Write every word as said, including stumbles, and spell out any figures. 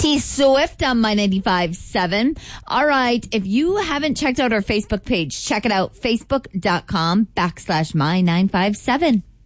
T Swift on My ninety-five point seven. All right. If you haven't checked out our Facebook page, check it out. Facebook.com backslash My nine five seven.